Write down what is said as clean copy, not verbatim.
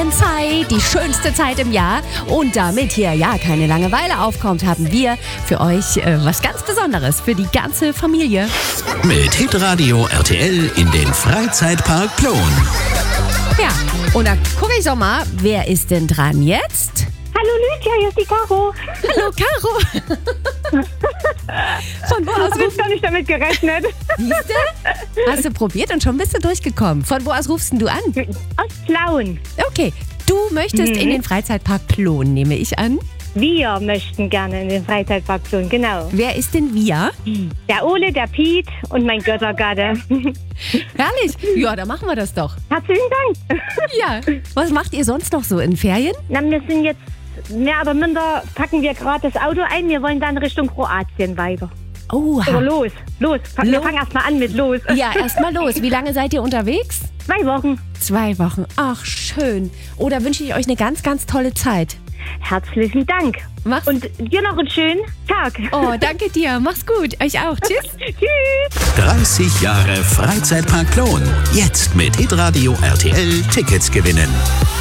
Ferienzeit, die schönste Zeit im Jahr. Und damit hier ja keine Langeweile aufkommt, haben wir für euch was ganz Besonderes für die ganze Familie. Mit Hitradio RTL in den Freizeitpark Plon. Ja, und da gucke ich doch mal, wer ist denn dran jetzt? Hallo Lydia, hier ist die Caro. Hallo Caro. Von wo aus Ich habe gar nicht damit gerechnet. Siehste? Hast du probiert und schon bist du durchgekommen. Von wo aus rufst denn du an? Aus Plauen. Okay, du möchtest in den Freizeitpark Plon, nehme ich an. Wir möchten gerne in den Freizeitpark Plon, genau. Wer ist denn wir? Der Ole, der Piet und mein Göttergatte. Herrlich. Ja, dann machen wir das doch. Herzlichen Dank. Ja. Was macht ihr sonst noch so in Ferien? Na, wir sind jetzt mehr oder minder, packen wir gerade das Auto ein. Wir wollen dann Richtung Kroatien weiter. Oh, Oder los. Wir fangen erstmal an mit los. Ja, erstmal los. Wie lange seid ihr unterwegs? 2 Wochen. 2 Wochen. Ach, schön. Oh, da wünsche ich euch eine ganz, ganz tolle Zeit. Herzlichen Dank. Mach's. Und dir noch einen schönen Tag. Oh, danke dir. Mach's gut. Euch auch. Tschüss. Tschüss. 30 Jahre Freizeitpark Plon. Jetzt mit Hitradio RTL Tickets gewinnen.